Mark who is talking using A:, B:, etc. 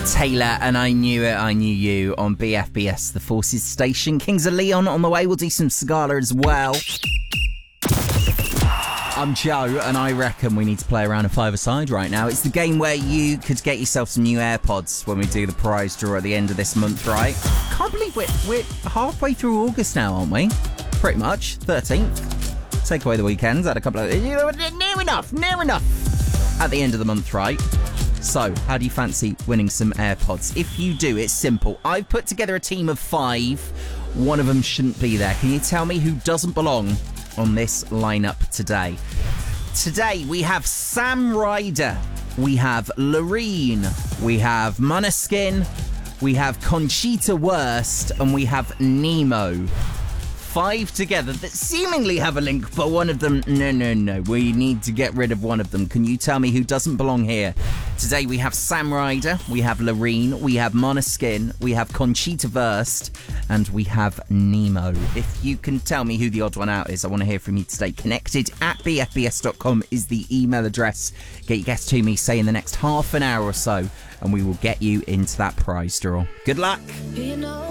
A: Taylor and I Knew It, I Knew You on BFBS, the Forces Station. Kings of Leon on the way. We'll do some Scala as well. I'm Joe, and I reckon we need to play around a five-a-side right now. It's the game where you could get yourself some new AirPods when we do the prize draw at the end of this month, right? Can't believe we're halfway through August now, aren't we? Pretty much. 13th. Take away the weekends. Had a couple of... Near enough. At the end of the month, right? So, how do you fancy winning some AirPods? If you do, it's simple. I've put together a team of 5. One of them shouldn't be there. Can you tell me who doesn't belong on this lineup today? Today, we have Sam Ryder. We have Loreen. We have Måneskin. We have Conchita Wurst. And we have Nemo. 5 together that seemingly have a link, but one of them, no. We need to get rid of one of them. Can you tell me who doesn't belong here? Today we have Sam Ryder, we have Loreen, we have Måneskin, we have Conchita Wurst, and we have Nemo. If you can tell me who the odd one out is, I want to hear from you today. Connected at bfbs.com is the email address. Get your guess to me, say in the next half an hour or so, and we will get you into that prize draw. Good luck.
B: You know